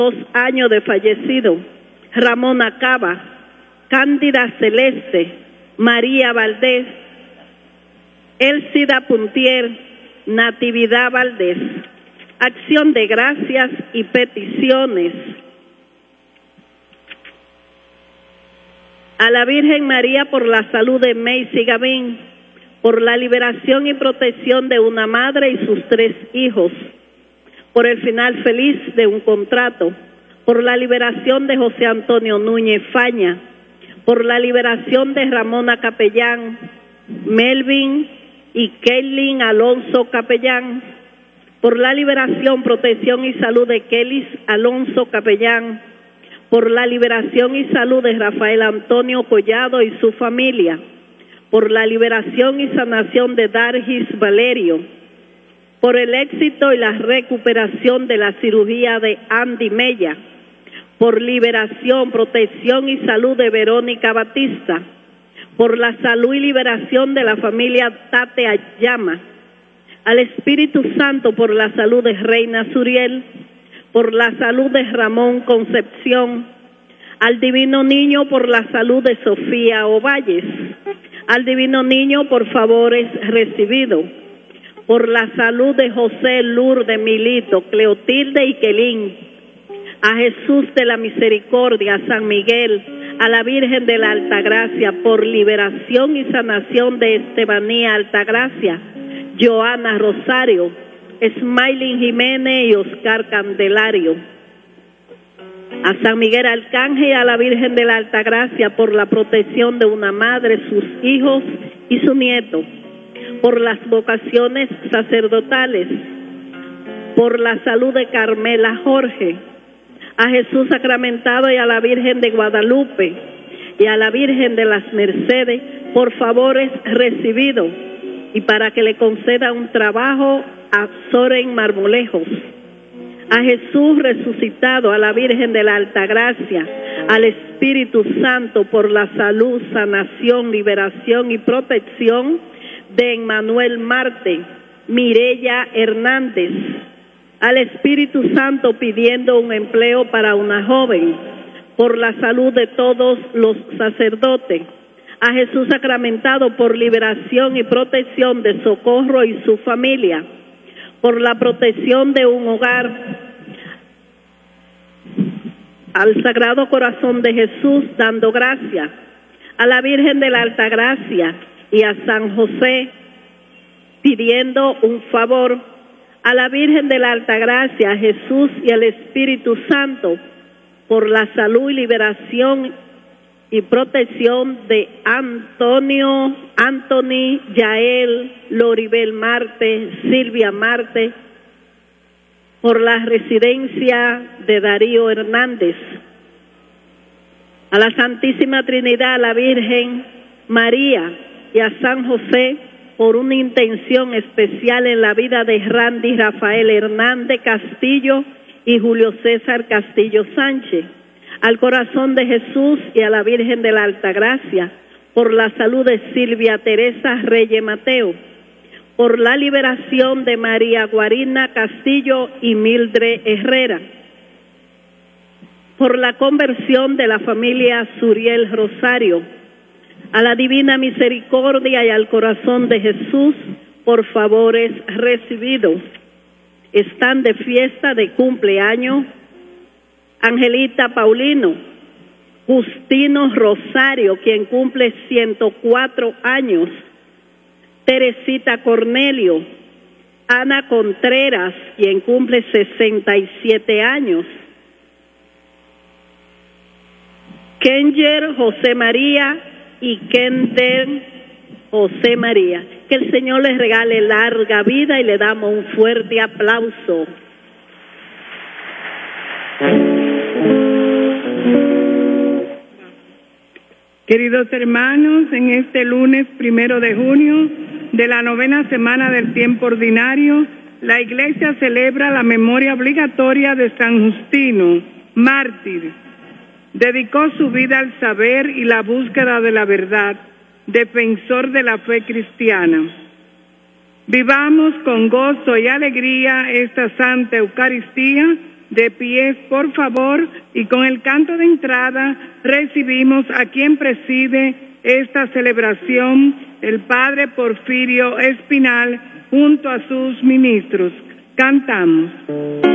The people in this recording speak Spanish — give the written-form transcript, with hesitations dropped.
2 años de fallecido, Ramón Acaba, Cándida Celeste, María Valdés, Elcida Puntier, Natividad Valdés. Acción de gracias y peticiones. A la Virgen María por la salud de Macy Gavín, por la liberación y protección de una madre y sus 3 hijos, por el final feliz de un contrato, por la liberación de José Antonio Núñez Faña, por la liberación de Ramona Capellán, Melvin y Keilin Alonso Capellán, por la liberación, protección y salud de Kelis Alonso Capellán, por la liberación y salud de Rafael Antonio Collado y su familia, por la liberación y sanación de Dargis Valerio, por el éxito y la recuperación de la cirugía de Andy Mella, por liberación, protección y salud de Verónica Batista, por la salud y liberación de la familia Tate Ayama, al Espíritu Santo por la salud de Reina Suriel, por la salud de Ramón Concepción, al Divino Niño por la salud de Sofía Ovalles, al Divino Niño por favores recibidos, por la salud de José Lourdes Milito, Cleotilde y Quelín, a Jesús de la Misericordia, a San Miguel, a la Virgen de la Altagracia, por liberación y sanación de Estebanía Altagracia, Joana Rosario, Smiling Jiménez y Oscar Candelario, a San Miguel Arcángel y a la Virgen de la Altagracia por la protección de una madre, sus hijos y su nieto, por las vocaciones sacerdotales, por la salud de Carmela Jorge, a Jesús sacramentado y a la Virgen de Guadalupe y a la Virgen de las Mercedes por favores recibidos y para que le conceda un trabajo a Soren Marmolejos, a Jesús resucitado, a la Virgen de la Altagracia, al Espíritu Santo por la salud, sanación, liberación y protección de Emmanuel Marte, Mireya Hernández, al Espíritu Santo pidiendo un empleo para una joven, por la salud de todos los sacerdotes, a Jesús sacramentado por liberación y protección de Socorro y su familia, por la protección de un hogar, al Sagrado Corazón de Jesús dando gracias, a la Virgen de la Altagracia y a San José pidiendo un favor, a la Virgen de la Altagracia, a Jesús y al Espíritu Santo por la salud y liberación y protección de Anthony, Yael, Loribel Marte, Silvia Marte, por la residencia de Darío Hernández, a la Santísima Trinidad, a la Virgen María y a San José por una intención especial en la vida de Randy Rafael Hernández Castillo y Julio César Castillo Sánchez, al Corazón de Jesús y a la Virgen de la Altagracia, por la salud de Silvia Teresa Reyes Mateo, por la liberación de María Guarina Castillo y Mildred Herrera, por la conversión de la familia Suriel Rosario, a la Divina Misericordia y al Corazón de Jesús por favores recibidos. Están de fiesta de cumpleaños Angelita Paulino, Justino Rosario, quien cumple 104 años, Teresita Cornelio, Ana Contreras, quien cumple 67 años, Kenger José María y Kender José María. Que el Señor les regale larga vida y le damos un fuerte aplauso. Queridos hermanos, en este lunes 1 de junio de la 9ª semana del tiempo ordinario, la Iglesia celebra la memoria obligatoria de San Justino, mártir. Dedicó su vida al saber y la búsqueda de la verdad, defensor de la fe cristiana. Vivamos con gozo y alegría esta Santa Eucaristía De pies, por favor, y con el canto de entrada recibimos a quien preside esta celebración, el Padre Porfirio Espinal, junto a sus ministros. Cantamos.